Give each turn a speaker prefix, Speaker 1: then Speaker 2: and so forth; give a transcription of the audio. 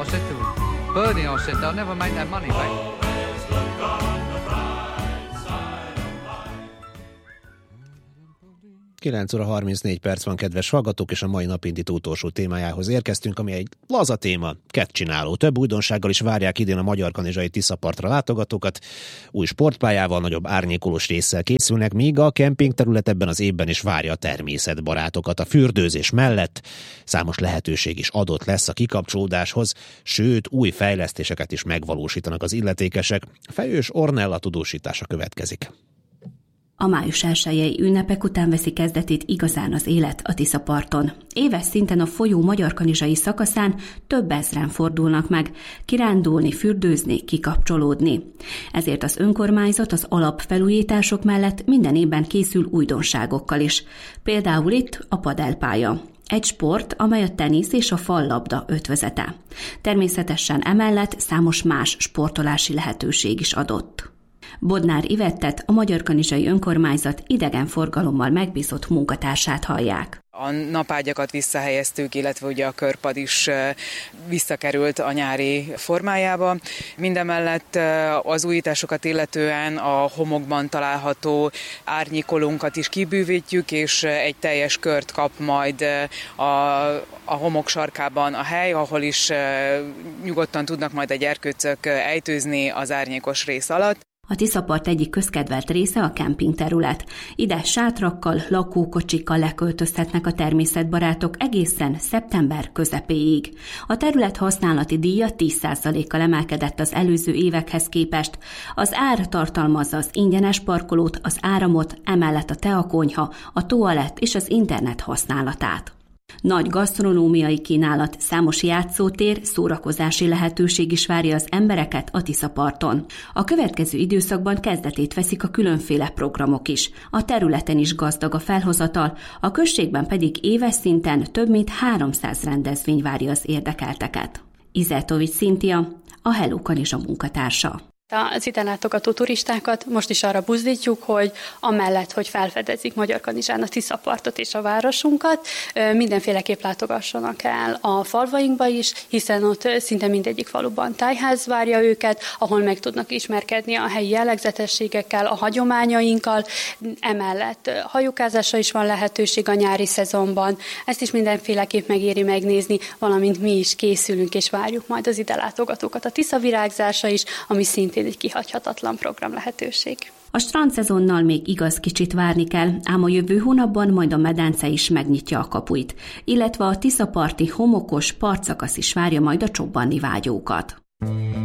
Speaker 1: I said to Bernie, I said, they'll never make that money back.
Speaker 2: 9 óra 34 perc van, kedves hallgatók, és a mai napindító utolsó témájához érkeztünk, ami egy laza téma, kettcsináló. Több újdonsággal is várják idén a magyar-kanizsai Tiszapartra látogatókat. Új sportpályával, nagyobb árnyékolós résszel készülnek, míg a kempingterület ebben az évben is várja a természetbarátokat. A fürdőzés mellett számos lehetőség is adott lesz a kikapcsolódáshoz, sőt, új fejlesztéseket is megvalósítanak az illetékesek. Fejős Ornella tudósítása következik.
Speaker 3: A május 1-i ünnepek után veszi kezdetét igazán az élet a Tiszaparton. Éves szinten a folyó magyar-kanizsai szakaszán több ezren fordulnak meg, kirándulni, fürdőzni, kikapcsolódni. Ezért az önkormányzat az alapfelújítások mellett minden évben készül újdonságokkal is. Például itt a padelpálya. Egy sport, amely a tenisz és a fallabda ötvözete. Természetesen emellett számos más sportolási lehetőség is adott. Bodnár Ivettet, a Magyar-Kanizsai Önkormányzat idegenforgalommal megbízott munkatársát hallják.
Speaker 4: A napágyakat visszahelyeztük, illetve ugye a körpad is visszakerült a nyári formájába. Mindemellett az újításokat illetően a homokban található árnyékolónkat is kibővítjük, és egy teljes kört kap majd a homok sarkában a hely, ahol is nyugodtan tudnak majd a gyerkőcök ejtőzni az árnyékos rész alatt.
Speaker 3: A Tiszapart egyik közkedvelt része a kempingterület. Ide sátrakkal, lakókocsikkal leköltözhetnek a természetbarátok egészen szeptember közepéig. A terület használati díja 10%-kal emelkedett az előző évekhez képest. Az ár tartalmazza az ingyenes parkolót, az áramot, emellett a teakonyha, a toalett és az internet használatát. Nagy gasztronómiai kínálat, számos játszótér, szórakozási lehetőség is várja az embereket a Tiszaparton. A következő időszakban kezdetét veszik a különféle programok is. A területen is gazdag a felhozatal, a községben pedig éves szinten több mint 300 rendezvény várja az érdekelteket. Izeltovics Szintia, a Hello Kanizsa munkatársa.
Speaker 5: Az ide látogató turistákat most is arra buzdítjuk, hogy amellett, hogy felfedezik Magyar-Kanizsán a Tiszapartot és a városunkat, mindenféleképp látogassanak el a falvainkba is, hiszen ott szinte mindegyik faluban tájház várja őket, ahol meg tudnak ismerkedni a helyi jellegzetességekkel, a hagyományainkkal, emellett hajókázásra is van lehetőség a nyári szezonban, ezt is mindenféleképp megéri megnézni, valamint mi is készülünk és várjuk majd az ide látogatókat. A tiszavirágzása is, ami szintén egy kihagyhatatlan program lehetőség.
Speaker 3: A strandszezonnal még igaz kicsit várni kell, ám a jövő hónapban majd a medence is megnyitja a kapuit, illetve a tiszaparti homokos partszakasz is várja majd a csobbanni vágyókat.